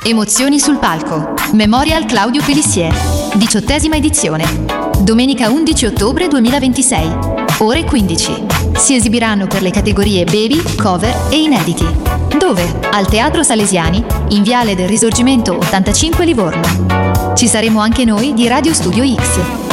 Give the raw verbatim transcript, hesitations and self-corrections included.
Emozioni sul palco. Memorial Claudio Pelissier. Diciottesima edizione. Domenica undici ottobre duemilaventisei. Ore quindici. Si esibiranno per le categorie Baby, Cover e Inediti. Dove? Al Teatro Salesiani, in Viale del Risorgimento ottantacinque Livorno. Ci saremo anche noi di Radio Studio X.